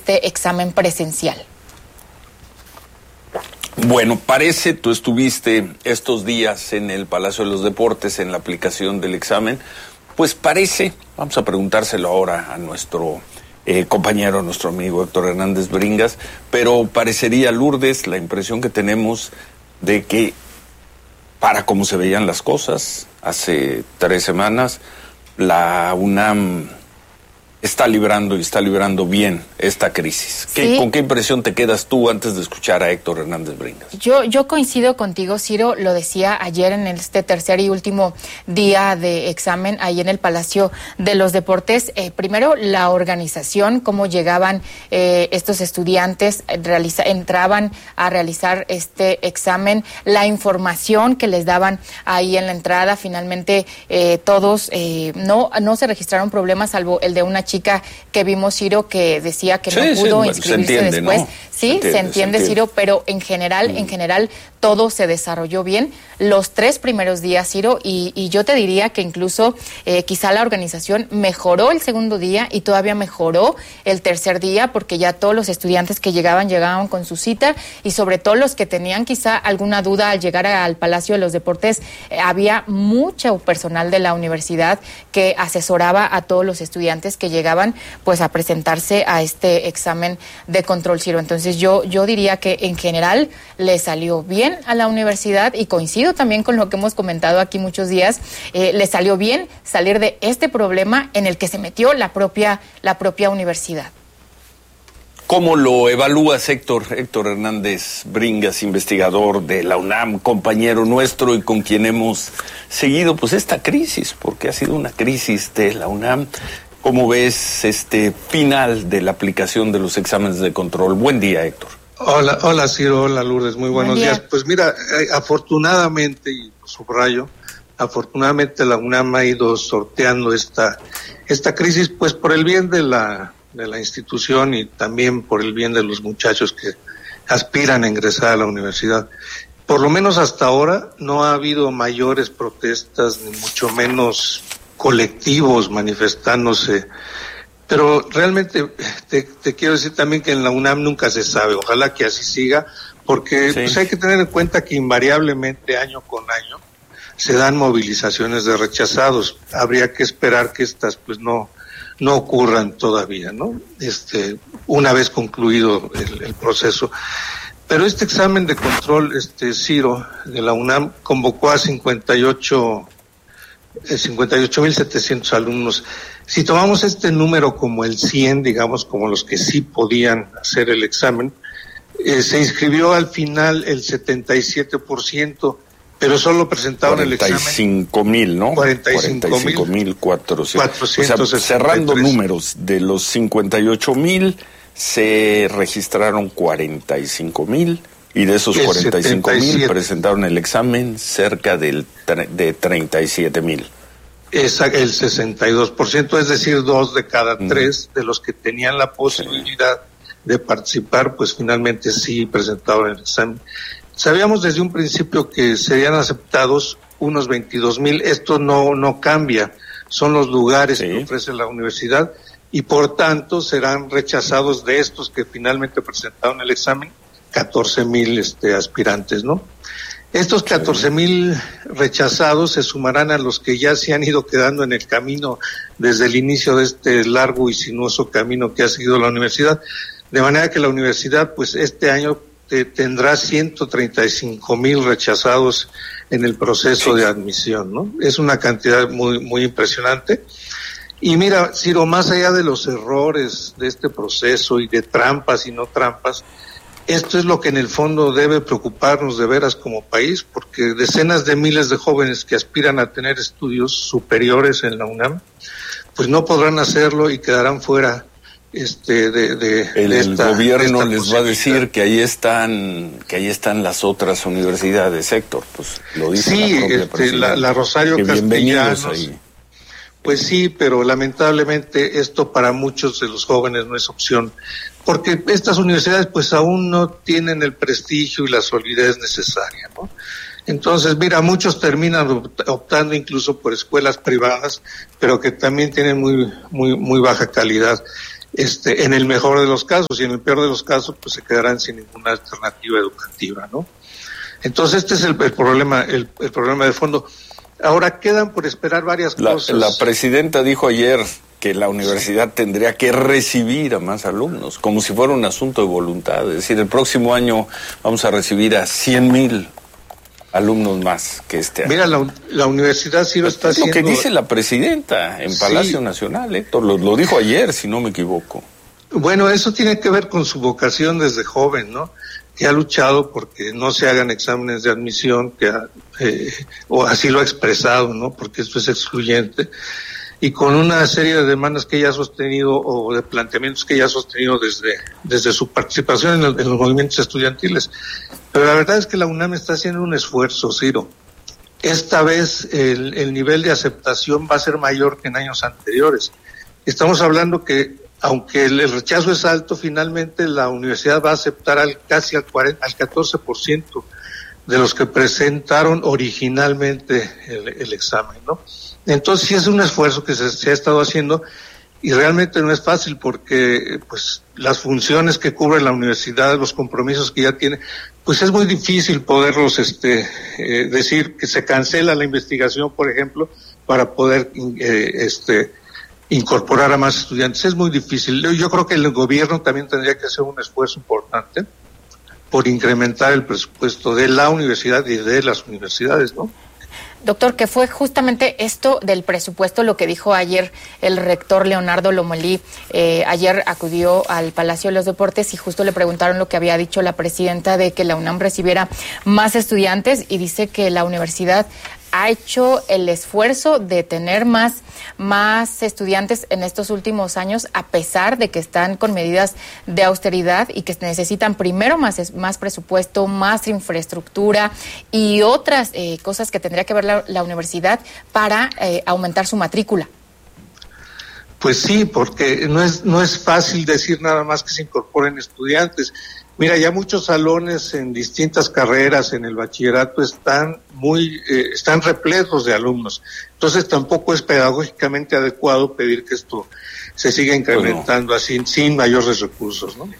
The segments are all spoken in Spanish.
este examen presencial? Bueno, tú estuviste estos días en el Palacio de los Deportes en la aplicación del examen, pues parece, vamos a preguntárselo ahora a nuestro compañero, nuestro amigo Héctor Hernández Bringas, pero parecería, Lourdes, la impresión que tenemos de que para cómo se veían las cosas hace 3 semanas, la UNAM está librando bien esta crisis. Sí. ¿Con qué impresión te quedas tú antes de escuchar a Héctor Hernández Bringas? Yo coincido contigo, Ciro, lo decía ayer en este tercer y último día de examen ahí en el Palacio de los Deportes. Primero, la organización, cómo llegaban estos estudiantes, entraban a realizar este examen, la información que les daban ahí en la entrada. Finalmente, todos no se registraron problemas, salvo el de una chica que vimos, Ciro, que decía que no pudo inscribirse después. ¿No? Sí, se entiende, Ciro, pero en general todo se desarrolló bien los 3 primeros días, Ciro, y yo te diría que incluso quizá la organización mejoró el segundo día y todavía mejoró el tercer día, porque ya todos los estudiantes que llegaban con su cita, y sobre todo los que tenían quizá alguna duda al llegar al Palacio de los Deportes, había mucho personal de la universidad que asesoraba a todos los estudiantes que llegaban pues a presentarse a este examen de control, Ciro. Entonces yo diría que en general le salió bien a la universidad, y coincido también con lo que hemos comentado aquí muchos días, le salió bien salir de este problema en el que se metió la propia universidad. ¿Cómo lo evalúas, Héctor Hernández Bringas, investigador de la UNAM, compañero nuestro y con quien hemos seguido pues esta crisis, porque ha sido una crisis de la UNAM? ¿Cómo ves este final de la aplicación de los exámenes de control? Buen día, Héctor. Hola Ciro, hola Lourdes, muy buenos días. Pues mira, afortunadamente, y subrayo, afortunadamente la UNAM ha ido sorteando esta crisis, pues por el bien de la institución y también por el bien de los muchachos que aspiran a ingresar a la universidad. Por lo menos hasta ahora no ha habido mayores protestas, ni mucho menos colectivos manifestándose, pero realmente te quiero decir también que en la UNAM nunca se sabe, ojalá que así siga, porque pues hay que tener en cuenta que invariablemente año con año se dan movilizaciones de rechazados. Habría que esperar que estas pues no ocurran todavía, ¿no? Una vez concluido el proceso. Pero este examen de control, Ciro, de la UNAM, convocó a 58,700 alumnos. Si tomamos este número como el 100, digamos, como los que sí podían hacer el examen, se inscribió al final el 77%, pero solo presentaron el examen. 45,000, ¿no? 45,400. O sea, cerrando números, de los 58,000 se registraron 45,000, y de esos 45,000 presentaron el examen cerca de 37,000. Exacto, el 62%, es decir, 2 de cada 3 de los que tenían la posibilidad de participar, pues finalmente sí presentaron el examen. Sabíamos desde un principio que serían aceptados unos 22,000, esto no cambia, son los lugares que ofrece la universidad, y por tanto serán rechazados de estos que finalmente presentaron el examen, 14,000 aspirantes, ¿no? Estos 14,000 rechazados se sumarán a los que ya se han ido quedando en el camino desde el inicio de este largo y sinuoso camino que ha seguido la universidad, de manera que la universidad pues este año tendrá 135,000 rechazados en el proceso de admisión, ¿no? Es una cantidad muy impresionante. Y mira, Ciro, más allá de los errores de este proceso y de trampas y no trampas, esto es lo que en el fondo debe preocuparnos de veras como país, porque decenas de miles de jóvenes que aspiran a tener estudios superiores en la UNAM, pues no podrán hacerlo y quedarán fuera el gobierno les va a decir que ahí están las otras universidades, Héctor, pues lo dice la propia presidenta. La Rosario Castellanos, ahí. Pues sí, pero lamentablemente esto para muchos de los jóvenes no es opción, porque estas universidades pues aún no tienen el prestigio y la solidez necesaria, ¿no? Entonces, mira, muchos terminan optando incluso por escuelas privadas, pero que también tienen muy baja calidad. en el mejor de los casos, y en el peor de los casos pues se quedarán sin ninguna alternativa educativa, ¿no? Entonces este es el problema, el problema de fondo. Ahora quedan por esperar varias cosas. La presidenta dijo ayer que la universidad tendría que recibir a más alumnos, como si fuera un asunto de voluntad. Es decir, el próximo año vamos a recibir a 100,000 alumnos más que este año. Mira, la universidad sí lo está haciendo. Lo que dice la presidenta en Palacio Nacional, Héctor, lo dijo ayer, si no me equivoco. Bueno, eso tiene que ver con su vocación desde joven, ¿no? Que ha luchado porque no se hagan exámenes de admisión, o así lo ha expresado, ¿no? Porque esto es excluyente. Y con una serie de demandas que ella ha sostenido o de planteamientos que ella ha sostenido desde su participación en los movimientos estudiantiles. Pero la verdad es que la UNAM está haciendo un esfuerzo, Ciro. Esta vez el nivel de aceptación va a ser mayor que en años anteriores. Estamos hablando que, aunque el rechazo es alto, finalmente la universidad va a aceptar casi al 14% de los que presentaron originalmente el examen, ¿no? Entonces sí es un esfuerzo que se ha estado haciendo y realmente no es fácil porque pues las funciones que cubre la universidad, los compromisos que ya tiene, pues es muy difícil poderlos decir que se cancela la investigación, por ejemplo, para poder incorporar a más estudiantes. Es muy difícil. Yo creo que el gobierno también tendría que hacer un esfuerzo importante por incrementar el presupuesto de la universidad y de las universidades, ¿no? Doctor, que fue justamente esto del presupuesto lo que dijo ayer el rector Leonardo Lomelí. Ayer acudió al Palacio de los Deportes y justo le preguntaron lo que había dicho la presidenta de que la UNAM recibiera más estudiantes y dice que la universidad ha hecho el esfuerzo de tener más estudiantes en estos últimos años, a pesar de que están con medidas de austeridad y que necesitan primero más presupuesto, más infraestructura y otras cosas que tendría que ver la universidad para aumentar su matrícula. Pues sí, porque no es fácil decir nada más que se incorporen estudiantes. Mira, ya muchos salones en distintas carreras en el bachillerato están repletos de alumnos. Entonces tampoco es pedagógicamente adecuado pedir que esto se siga incrementando así, sin mayores recursos, ¿no?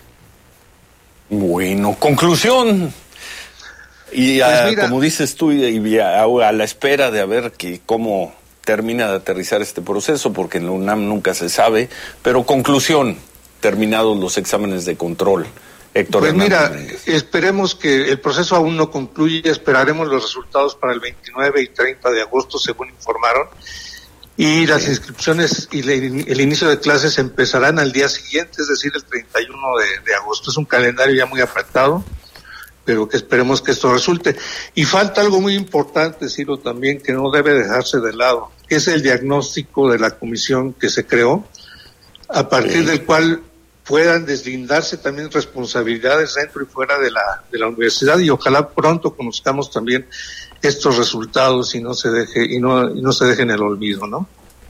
Bueno, conclusión. Y pues mira, como dices tú, y a la espera de ver cómo termina de aterrizar este proceso, porque en la UNAM nunca se sabe, pero conclusión, terminados los exámenes de control. Héctor pues Hernández. Mira, esperemos que el proceso aún no concluya, esperaremos los resultados para el 29 y 30 de agosto, según informaron, y las inscripciones y el inicio de clases empezarán al día siguiente, es decir, el 31 de agosto. Es un calendario ya muy apretado, pero que esperemos que esto resulte. Y falta algo muy importante, Ciro, también, que no debe dejarse de lado, que es el diagnóstico de la comisión que se creó, a partir del cual puedan deslindarse también responsabilidades dentro y fuera de la universidad, y ojalá pronto conozcamos también estos resultados y no se deje en el olvido, ¿no?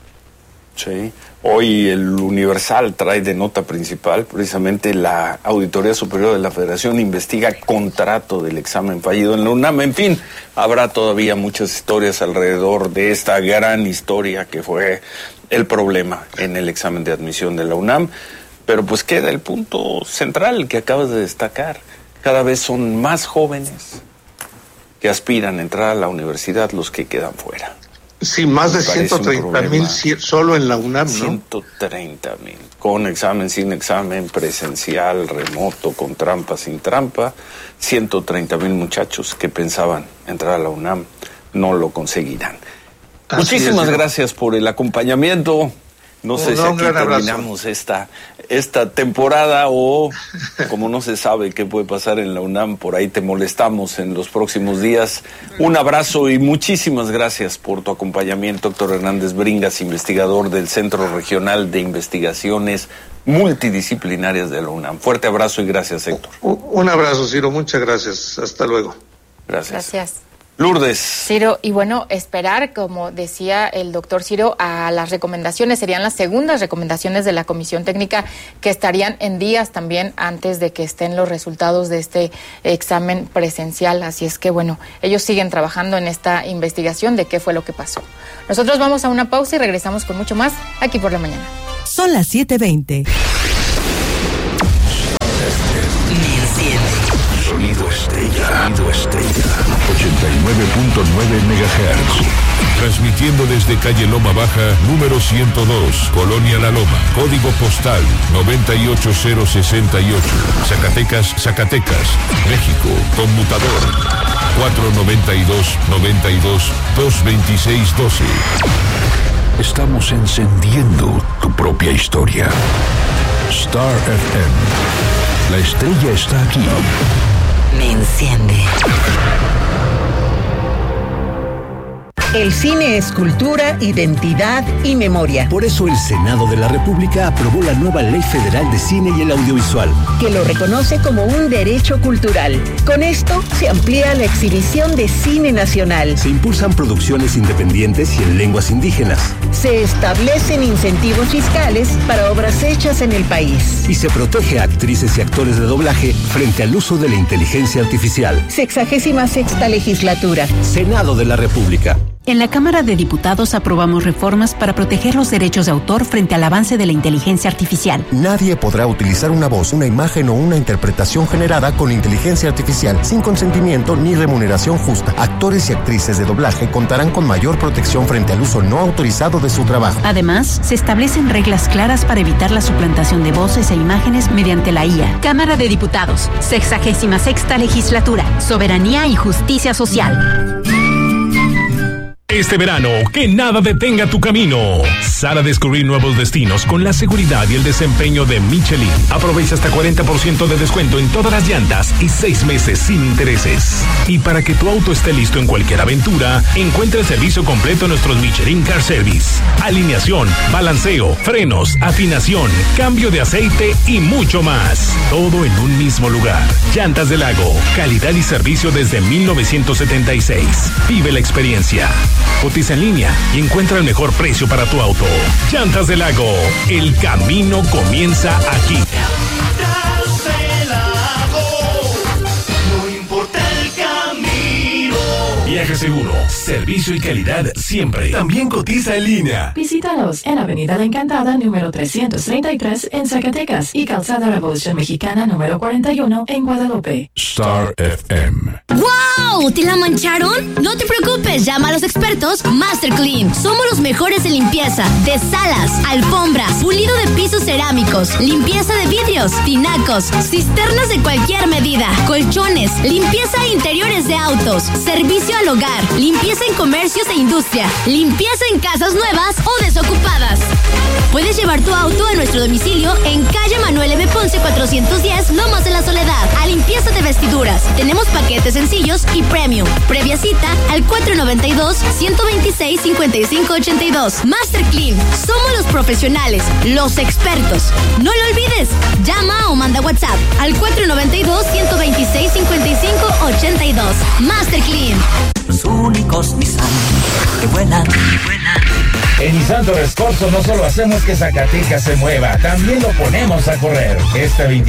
Sí. Hoy el Universal trae de nota principal precisamente la Auditoría Superior de la Federación investiga contrato del examen fallido en la UNAM. En fin, habrá todavía muchas historias alrededor de esta gran historia que fue el problema en el examen de admisión de la UNAM. Pero pues queda el punto central que acabas de destacar. Cada vez son más jóvenes que aspiran a entrar a la universidad los que quedan fuera. Sí, más de 130,000 solo en la UNAM, ¿no? 130,000, con examen, sin examen, presencial, remoto, con trampa, sin trampa. 130,000 muchachos que pensaban entrar a la UNAM no lo conseguirán. Muchísimas gracias por el acompañamiento. No sé si aquí terminamos esta temporada o, como no se sabe qué puede pasar en la UNAM, por ahí te molestamos en los próximos días. Un abrazo y muchísimas gracias por tu acompañamiento, Héctor Hernández Bringas, investigador del Centro Regional de Investigaciones Multidisciplinarias de la UNAM. Fuerte abrazo y gracias, Héctor. Un abrazo, Ciro. Muchas gracias. Hasta luego. Gracias. Lourdes. Ciro, y bueno, esperar, como decía el doctor Ciro, a las recomendaciones, serían las segundas recomendaciones de la Comisión Técnica que estarían en días también antes de que estén los resultados de este examen presencial. Así es que bueno, ellos siguen trabajando en esta investigación de qué fue lo que pasó. Nosotros vamos a una pausa y regresamos con mucho más aquí por la mañana. Son las 7:20. MHz. Transmitiendo desde calle Loma Baja, número 102, Colonia La Loma, código postal 98068, Zacatecas, México, conmutador 492-92-226-12. Estamos encendiendo tu propia historia. Star FM. La estrella está aquí. Me enciende. El cine es cultura, identidad y memoria. Por eso el Senado de la República aprobó la nueva Ley Federal de Cine y el Audiovisual, que lo reconoce como un derecho cultural. Con esto se amplía la exhibición de cine nacional. Se impulsan producciones independientes y en lenguas indígenas. Se establecen incentivos fiscales para obras hechas en el país. Y se protege a actrices y actores de doblaje frente al uso de la inteligencia artificial. 66ª legislatura. Senado de la República. En la Cámara de Diputados aprobamos reformas para proteger los derechos de autor frente al avance de la inteligencia artificial. Nadie podrá utilizar una voz, una imagen o una interpretación generada con inteligencia artificial sin consentimiento ni remuneración justa. Actores y actrices de doblaje contarán con mayor protección frente al uso no autorizado de su trabajo. Además, se establecen reglas claras para evitar la suplantación de voces e imágenes mediante la IA. Cámara de Diputados, 66ª legislatura, soberanía y justicia social. Este verano, que nada detenga tu camino. Sal a descubrir nuevos destinos con la seguridad y el desempeño de Michelin. Aprovecha hasta 40% de descuento en todas las llantas y 6 meses sin intereses. Y para que tu auto esté listo en cualquier aventura, encuentra el servicio completo en nuestros Michelin Car Service. Alineación, balanceo, frenos, afinación, cambio de aceite y mucho más. Todo en un mismo lugar. Llantas del Lago, calidad y servicio desde 1976. Vive la experiencia. Cotiza en línea y encuentra el mejor precio para tu auto. Llantas del Lago, el camino comienza aquí. Llantas del Lago, no importa el camino. Viaje seguro, servicio y calidad siempre. También cotiza en línea. Visítanos en Avenida La Encantada, número 333 en Zacatecas y Calzada Revolución Mexicana, número 41 en Guadalupe. Star FM. ¡Wow! ¿Te la mancharon? No te preocupes, llama a los expertos Master Clean. Somos los mejores en limpieza de salas, alfombras, pulido de pisos cerámicos, limpieza de vidrios, tinacos, cisternas de cualquier medida, colchones, limpieza de interiores de autos, servicio al hogar, limpieza en comercios e industria, limpieza en casas nuevas o desocupadas. Puedes llevar tu auto a nuestro domicilio en calle Manuel M. Ponce 410, Lomas de la Soledad, a limpieza de vestiduras. Tenemos paquetes sencillos y premium. Previa cita al 492-126-5582. Master Clean. Somos los profesionales, los expertos. No lo olvides. Llama o manda WhatsApp al 492-126-5582. Master Clean. Los únicos Nissan que vuelan. En Nissan Torres Corso no solo hacemos que Zacatecas se mueva, también lo ponemos a correr. Este 20